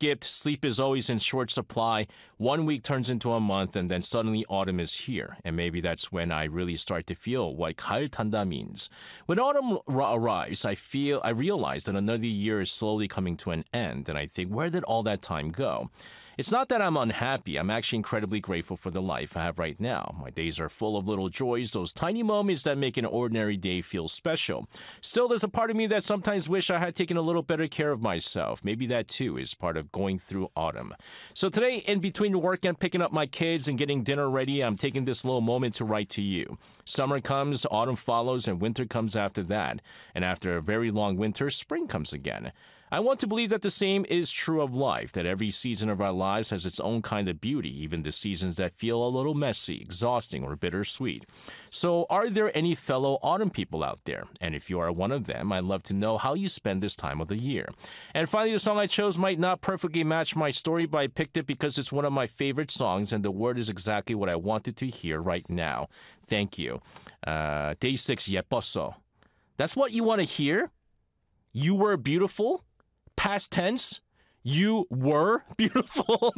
skipped, sleep is always in short supply. 1 week turns into a month, and then suddenly autumn is here. And maybe that's when I really start to feel what 가을 탄다 means. When autumn arrives, I realize that another year is slowly coming to an end, and I think, where did all that time go? It's not that I'm unhappy. I'm actually incredibly grateful for the life I have right now. My days are full of little joys, those tiny moments that make an ordinary day feel special. Still, there's a part of me that sometimes wish I had taken a little better care of myself. Maybe that too is part of going through autumn. So today, in between work and picking up my kids and getting dinner ready, I'm taking this little moment to write to you. Summer comes, autumn follows, and winter comes after that. And after a very long winter, spring comes again. I want to believe that the same is true of life, that every season of our lives has its own kind of beauty, even the seasons that feel a little messy, exhausting, or bittersweet. So are there any fellow autumn people out there? And if you are one of them, I'd love to know how you spend this time of the year. And finally, the song I chose might not perfectly match my story, but I picked it because it's one of my favorite songs, and the word is exactly what I wanted to hear right now. Thank you. Day 6, 예뻤어. That's what you want to hear? You were beautiful? Past tense, you were beautiful.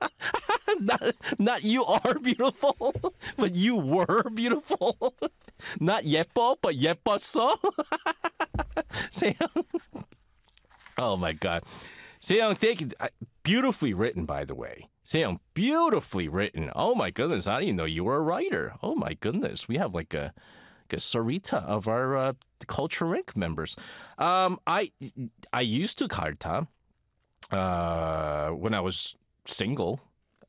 not you are beautiful, but you were beautiful. Not 예뻐, but 예뻤어. 세영. Oh my God. 세영, thank you. Beautifully written, by the way. 세영, beautifully written. Oh my goodness, I didn't know you were a writer. Oh my goodness, we have like a Sarita of our Culture Inc. members. I used to karta when I was single.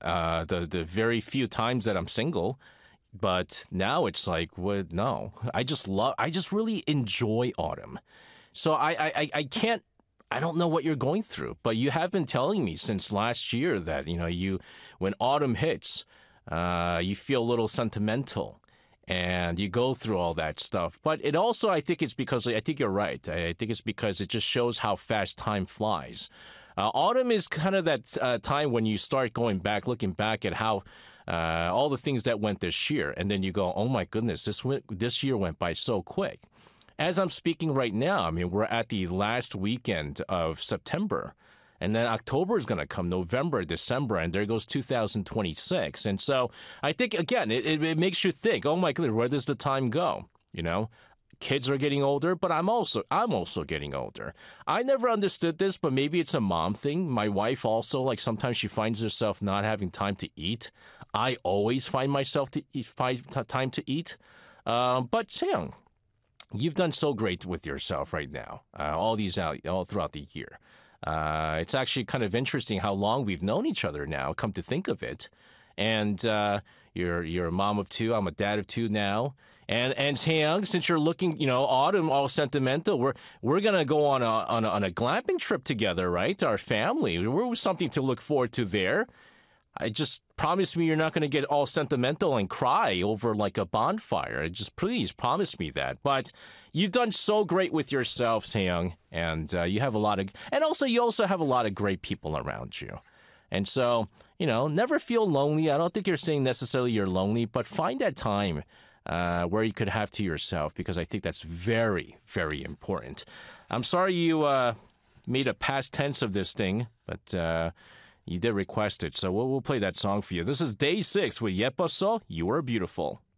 The very few times that I'm single, but now it's like, what? No, I just really enjoy autumn. So I can't. I don't know what you're going through, but you have been telling me since last year that when autumn hits, you feel a little sentimental. And you go through all that stuff. But it also, I think you're right. I think it's because it just shows how fast time flies. Autumn is kind of that time when you start looking back at how all the things that went this year. And then you go, oh my goodness, this year went by so quick. As I'm speaking right now, I mean, we're at the last weekend of September. And then October is going to come, November, December, and there goes 2026. And so I think, again, it makes you think, oh my goodness, where does the time go? Kids are getting older, but I'm also getting older. I never understood this, but maybe it's a mom thing. My wife also, like sometimes she finds herself not having time to eat. I always find myself time to eat. But Seong, you've done so great with yourself right now, all throughout the year. It's actually kind of interesting how long we've known each other now, come to think of it. And you're a mom of two, I'm a dad of two now. And Seong, since you're looking, autumn, all sentimental, we're gonna go on a glamping trip together, right? Our family. We're something to look forward to there. I just promise me you're not going to get all sentimental and cry over like a bonfire. Just please promise me that. But you've done so great with yourself, Seong, and you also have a lot of great people around you. And so, never feel lonely. I don't think you're saying necessarily you're lonely, but find that time where you could have to yourself, because I think that's very, very important. I'm sorry you made a past tense of this thing, but you did request it, so we'll play that song for you. This is Day 6 with 예뻤어, You Are Beautiful.